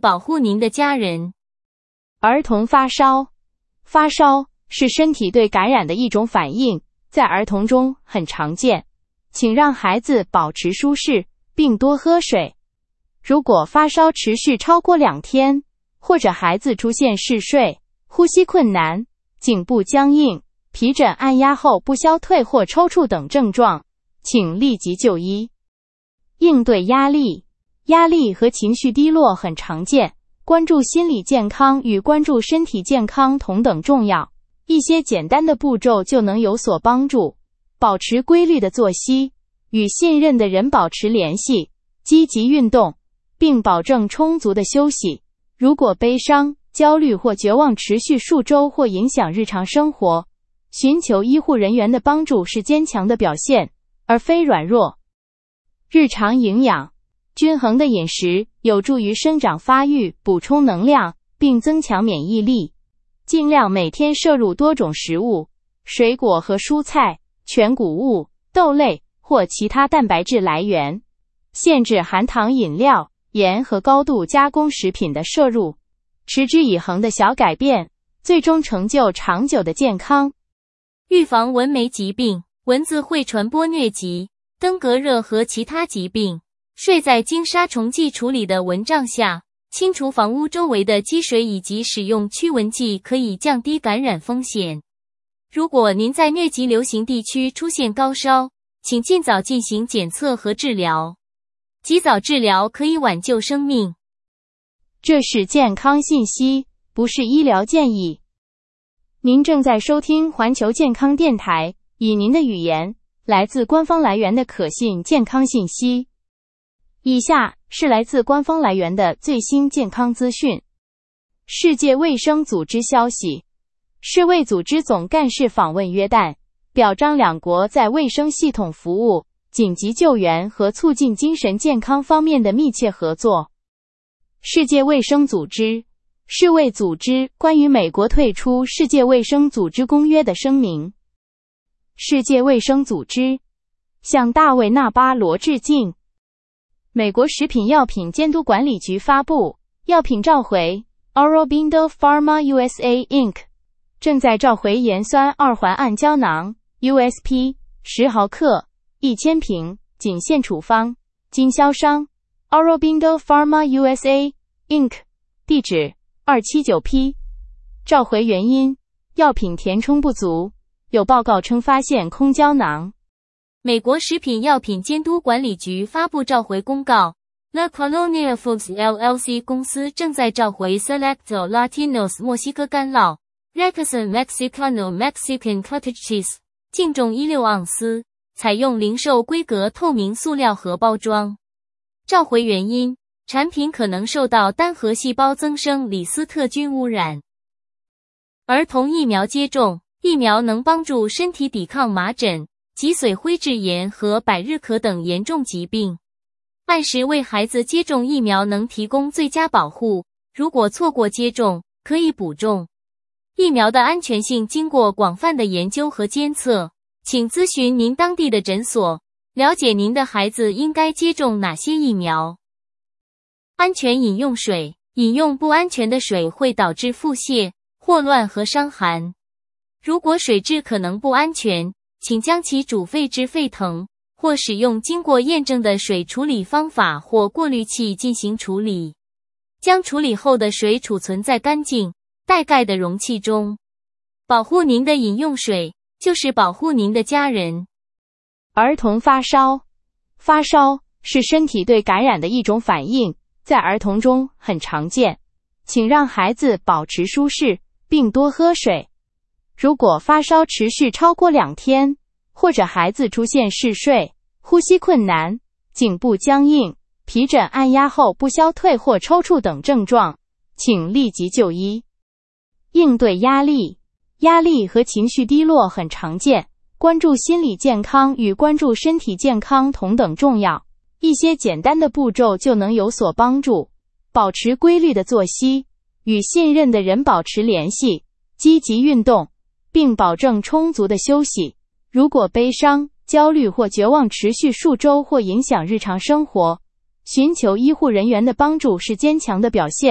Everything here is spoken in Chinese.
保护您的家人。 儿童发烧。发烧是身体对感染的一种反应，在儿童中很常见，请让孩子保持舒适，并多喝水。如果发烧持续超过2天，或者孩子出现嗜睡、呼吸困难、颈部僵硬、皮疹按压后不消退或抽搐等症状，请立即就医。应对压力。压力和情绪低落很常见，关注心理健康与关注身体健康同等重要。一些简单的步骤就能有所帮助。保持规律的作息，与信任的人保持联系，积极运动，并保证充足的休息。如果悲伤、焦虑或绝望持续数周或影响日常生活，寻求医护人员的帮助是坚强的表现，而非软弱。日常营养。均衡的饮食有助于生长发育，补充能量，并增强免疫力。尽量每天摄入多种食物，水果和蔬菜、全谷物、豆类或其他蛋白质来源。限制含糖饮料、盐和高度加工食品的摄入。持之以恒的小改变，最终成就长久的健康。 预防蚊媒疾病。蚊子会传播疟疾、登革热和其他疾病。睡在经杀虫剂处理的蚊帐下，清除房屋周围的积水以及使用驱蚊剂可以降低感染风险。如果您在疟疾流行地区出现高烧，请尽早进行检测和治疗。及早治疗可以挽救生命。 这是健康信息，不是医疗建议。您正在收听环球健康电台，以您的语言，来自官方来源的可信健康信息。以下是来自官方来源的最新健康资讯。世界卫生组织消息，世卫组织总干事访问约旦，表彰两国在卫生系统服务、紧急救援和促进精神健康方面的密切合作。世界卫生组织，世卫组织关于美国退出世界卫生组织公约的声明。世界卫生组织向大卫·纳巴罗致敬。美国食品药品监督管理局发布，药品召回 Aurobindo Pharma USA Inc. 正在召回盐酸二环胺胶囊 USP 10毫克1000瓶，仅限处方，经销商 Aurobindo Pharma USA Inc. 地址 279P。 召回原因，药品填充不足，有报告称发现空胶囊。 美国食品药品监督管理局发布召回公告， La Colonia Foods LLC 公司正在召回 Selecto Latinos 墨西哥干酪 Rexon Mexicano Mexican Cottage Cheese， 净重16盎司，采用零售规格透明塑料盒包装。召回原因，产品可能受到单核细胞增生李斯特菌污染。儿童疫苗接种，疫苗能帮助身体抵抗麻疹、脊髓灰质炎和百日咳等严重疾病。按时为孩子接种疫苗能提供最佳保护，如果错过接种，可以补种。疫苗的安全性经过广泛的研究和监测，请咨询您当地的诊所，了解您的孩子应该接种哪些疫苗。安全饮用水，饮用不安全的水会导致腹泻、霍乱和伤寒。如果水质可能不安全，请将其煮沸至沸腾，或使用经过验证的水处理方法或过滤器进行处理。将处理后的水储存在干净、带盖的容器中。保护您的饮用水，就是保护您的家人。 儿童发烧。发烧是身体对感染的一种反应，在儿童中很常见，请让孩子保持舒适，并多喝水。如果发烧持续超过2天，或者孩子出现嗜睡、呼吸困难、颈部僵硬、皮疹按压后不消退或抽搐等症状，请立即就医。应对压力。压力和情绪低落很常见，关注心理健康与关注身体健康同等重要。一些简单的步骤就能有所帮助。保持规律的作息，与信任的人保持联系，积极运动，并保证充足的休息。如果悲伤、焦虑或绝望持续数周或影响日常生活，寻求医护人员的帮助是坚强的表现。